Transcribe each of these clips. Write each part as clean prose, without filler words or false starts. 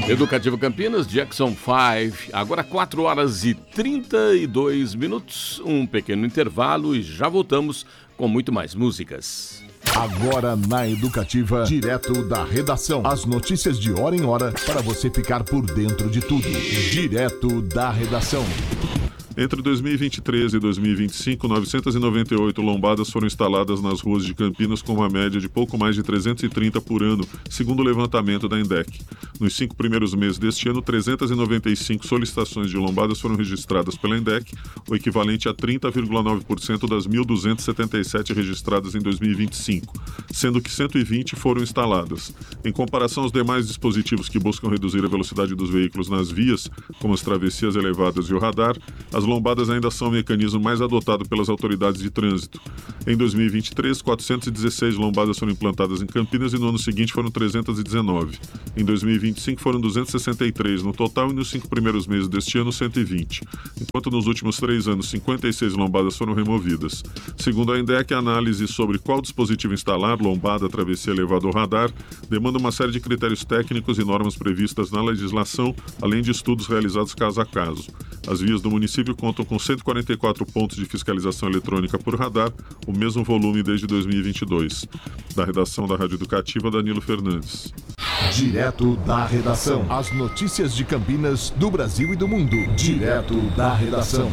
Educativa Campinas, Jackson 5, agora 4 horas e 32 minutos, um pequeno intervalo e já voltamos com muito mais músicas. Agora na Educativa, direto da redação. As notícias de hora em hora para você ficar por dentro de tudo. Direto da redação. Entre 2023 e 2025, 998 lombadas foram instaladas nas ruas de Campinas com uma média de pouco mais de 330 por ano, segundo o levantamento da INDEC. Nos 5 primeiros meses deste ano, 395 solicitações de lombadas foram registradas pela INDEC, o equivalente a 30,9% das 1.277 registradas em 2025, sendo que 120 foram instaladas. Em comparação aos demais dispositivos que buscam reduzir a velocidade dos veículos nas vias, como as travessias elevadas e o radar, as lombadas ainda são o mecanismo mais adotado pelas autoridades de trânsito. Em 2023, 416 lombadas foram implantadas em Campinas e no ano seguinte foram 319. Em 2025 foram 263 no total e nos 5 primeiros meses deste ano 120, enquanto nos últimos 3 anos 56 lombadas foram removidas. Segundo a INDEC, a análise sobre qual dispositivo instalar, lombada, travessia, elevado ou radar, demanda uma série de critérios técnicos e normas previstas na legislação, além de estudos realizados caso a caso. As vias do município contam com 144 pontos de fiscalização eletrônica por radar, o mesmo volume desde 2022. Da redação da Rádio Educativa, Danilo Fernandes. Direto da redação. As notícias de Campinas, do Brasil e do mundo. Direto da redação.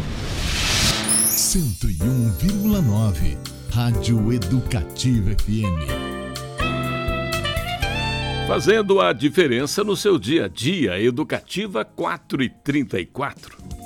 101,9. Rádio Educativa FM. Fazendo a diferença no seu dia a dia. Educativa 4h34.